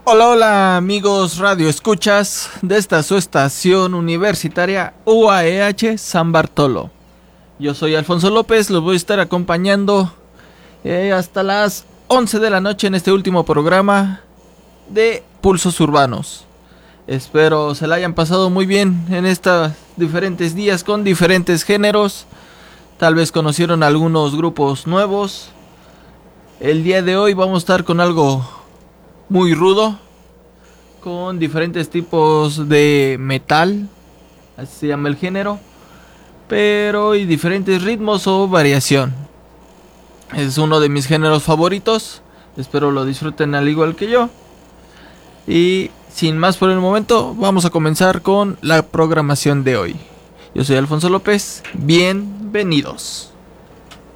Hola, hola amigos Radio Escuchas de esta su estación universitaria UAEH San Bartolo. Yo soy Alfonso López, los voy a estar acompañando hasta las 11 de la noche en este último programa de Pulsos Urbanos. Espero se la hayan pasado muy bien en estos diferentes días con diferentes géneros. Tal vez conocieron algunos grupos nuevos. El día de hoy vamos a estar con algo muy rudo, con diferentes tipos de metal, así se llama el género, pero y diferentes ritmos o variación. Es uno de mis géneros favoritos, espero lo disfruten al igual que yo. Y sin más por el momento, vamos a comenzar con la programación de hoy. Yo soy Alfonso López, bienvenidos.